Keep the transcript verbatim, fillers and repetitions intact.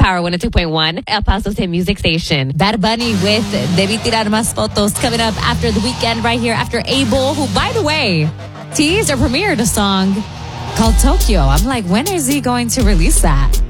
Power one oh two point one, El Paso's hit music station. Bad Bunny with Debí Tirar Más Fotos coming up after the weekend right here after Abel, who, by the way, teased or premiered a song called Tokyo. I'm like, when is he going to release that?